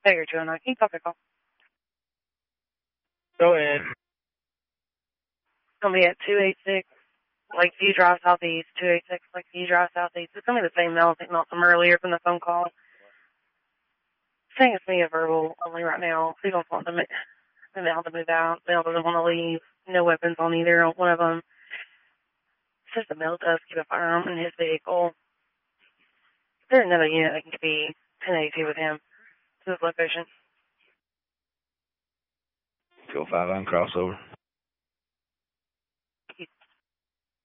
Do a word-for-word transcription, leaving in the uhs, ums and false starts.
Figure two oh nine. Can you copy call? Go ahead. It's going to be at two eighty-six Lakeview Drive Southeast, two eighty-six Lakeview Drive Southeast. It's going to be the same mail, I think, not from earlier from the phone call. Saying it's me a verbal only right now. He don't want the mail to move out. Mail doesn't want to leave. No weapons on either one of them. It's just the mail does keep a firearm in his vehicle. There's another unit that can be ten eighty-two with him to this location. Go five on crossover.